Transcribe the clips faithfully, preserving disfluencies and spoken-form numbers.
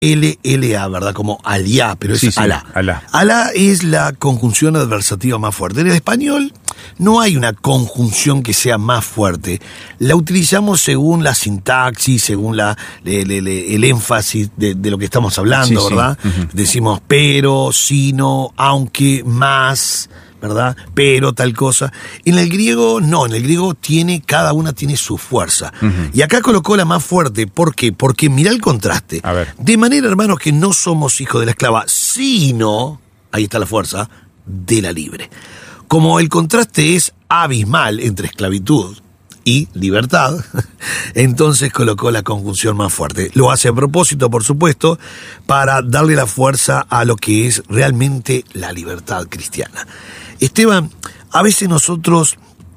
L L A, ¿verdad? Como Alá, pero es sí, sí, Alá. Alá. Alá es la conjunción adversativa más fuerte. En el español no hay una conjunción que sea más fuerte. La utilizamos según la sintaxis, según la, le, le, le, el énfasis de, de lo que estamos hablando, sí, ¿verdad? Sí. Uh-huh. Decimos pero, sino, aunque, más, ¿verdad? Pero, tal cosa. En el griego, no, en el griego tiene, cada una tiene su fuerza. Uh-huh. Y acá colocó la más fuerte. ¿Por qué? Porque mirá el contraste. A ver. De manera, hermanos, que no somos hijos de la esclava, sino, ahí está la fuerza, de la libre. Como el contraste es abismal entre esclavitud y libertad, entonces colocó la conjunción más fuerte. Lo hace a propósito, por supuesto, para darle la fuerza a lo que es realmente la libertad cristiana. Esteban, a veces nosotros,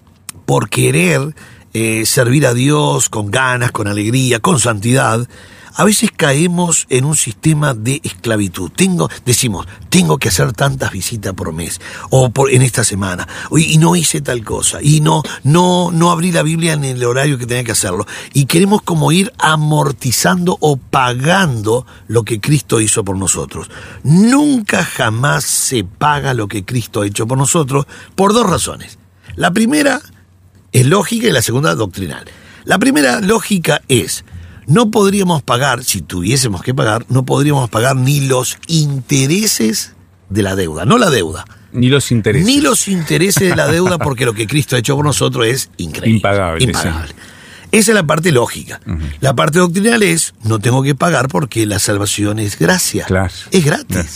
por querer eh, servir a Dios con ganas, con alegría, con santidad, a veces caemos en un sistema de esclavitud. Tengo, decimos, tengo que hacer tantas visitas por mes, o por, en esta semana, y no hice tal cosa, y no, no, no abrí la Biblia en el horario que tenía que hacerlo. Y queremos como ir amortizando o pagando lo que Cristo hizo por nosotros. Nunca jamás se paga lo que Cristo ha hecho por nosotros, por dos razones. La primera es lógica y la segunda doctrinal. La primera lógica es: no podríamos pagar, si tuviésemos que pagar, no podríamos pagar ni los intereses de la deuda, no la deuda. Ni los intereses. Ni los intereses de la deuda, porque lo que Cristo ha hecho por nosotros es increíble. Impagable. Impagable. Sí. Esa es la parte lógica. Uh-huh. La parte doctrinal es: no tengo que pagar porque la salvación es gracia. Claro. Es gratis. Claro.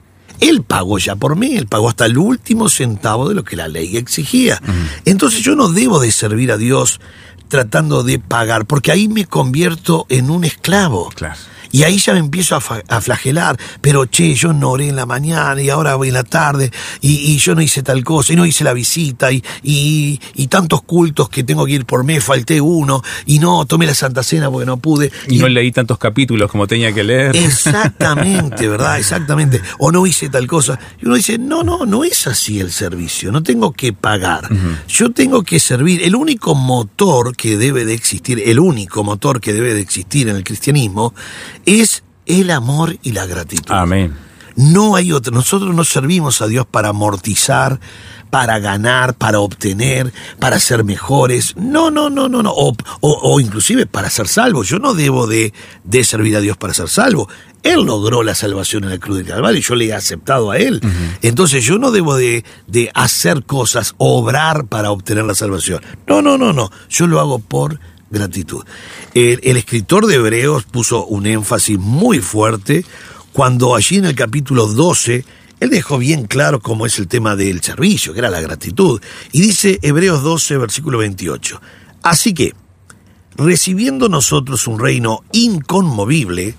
Él pagó ya por mí, él pagó hasta el último centavo de lo que la ley exigía. Uh-huh. Entonces yo no debo de servir a Dios tratando de pagar, porque ahí me convierto en un esclavo. Claro. Y ahí ya me empiezo a, fa- a flagelar. Pero, che, yo no oré en la mañana y ahora voy en la tarde y, y yo no hice tal cosa y no hice la visita y, y, y tantos cultos que tengo que ir por mes, falté uno y no tomé la Santa Cena porque no pude. Y, y no leí tantos capítulos como tenía que leer. Exactamente, ¿verdad? Exactamente. O no hice tal cosa. Y uno dice, no, no, no es así el servicio. No tengo que pagar. Uh-huh. Yo tengo que servir. El único motor que debe de existir, el único motor que debe de existir en el cristianismo es el amor y la gratitud. Amén. No hay otro. Nosotros no servimos a Dios para amortizar, para ganar, para obtener, para ser mejores. No, no, no, no, no. O, o, o inclusive para ser salvo. Yo no debo de, de servir a Dios para ser salvo. Él logró la salvación en la cruz del Calvario y yo le he aceptado a Él. Uh-huh. Entonces yo no debo de, de hacer cosas, obrar para obtener la salvación. No, no, no, no. Yo lo hago por gratitud. El, el escritor de Hebreos puso un énfasis muy fuerte cuando allí en el capítulo doce él dejó bien claro cómo es el tema del servicio, que era la gratitud. Y dice Hebreos doce, versículo veintiocho. Así que, recibiendo nosotros un reino inconmovible,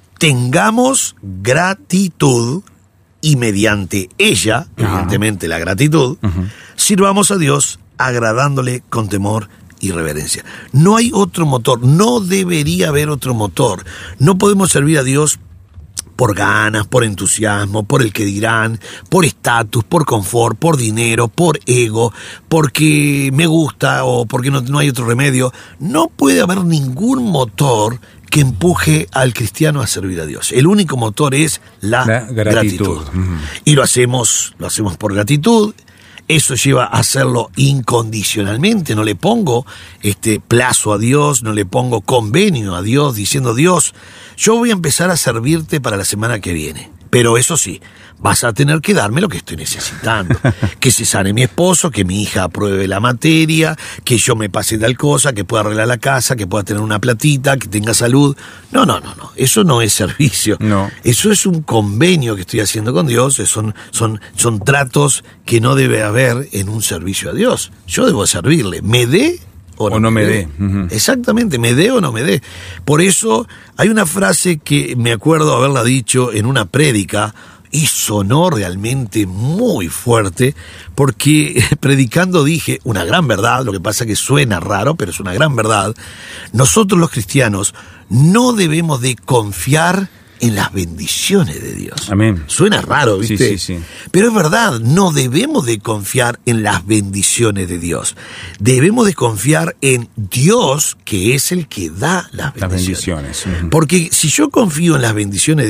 tengamos gratitud y mediante ella, uh-huh. evidentemente la gratitud, uh-huh. sirvamos a Dios agradándole con temor y reverencia. No hay otro motor, no debería haber otro motor. No podemos servir a Dios por ganas, por entusiasmo, por el que dirán, por estatus, por confort, por dinero, por ego, porque me gusta o porque no, no hay otro remedio. No puede haber ningún motor que empuje al cristiano a servir a Dios. El único motor es la, la gratitud. gratitud. Uh-huh. Y lo hacemos, lo hacemos por gratitud. Eso lleva a hacerlo incondicionalmente. No le pongo este plazo a Dios, no le pongo convenio a Dios diciendo: Dios, yo voy a empezar a servirte para la semana que viene. Pero eso sí, vas a tener que darme lo que estoy necesitando. Que se sane mi esposo, que mi hija apruebe la materia, que yo me pase tal cosa, que pueda arreglar la casa, que pueda tener una platita, que tenga salud. No, no, no, no. Eso no es servicio. No. Eso es un convenio que estoy haciendo con Dios. Son, son, son tratos que no debe haber en un servicio a Dios. Yo debo servirle. ¿Me dé o no, o no me me dé? dé? Uh-huh. Exactamente, me dé o no me dé. Por eso hay una frase que me acuerdo haberla dicho en una prédica y sonó realmente muy fuerte, porque predicando dije una gran verdad. Lo que pasa que suena raro, pero es una gran verdad. Nosotros los cristianos no debemos de confiar en las bendiciones de Dios. Amén. Suena raro, ¿viste? Sí, sí, sí. Pero es verdad, no debemos de confiar en las bendiciones de Dios. Debemos de confiar en Dios, que es el que da las bendiciones. Las bendiciones. Ujú. Porque si yo confío en las bendiciones